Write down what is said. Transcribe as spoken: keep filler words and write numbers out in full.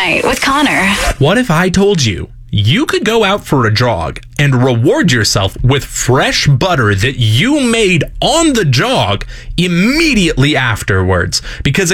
Night with Connor. What if I told you you could go out for a jog and reward yourself with fresh butter that you made on the jog immediately afterwards? Because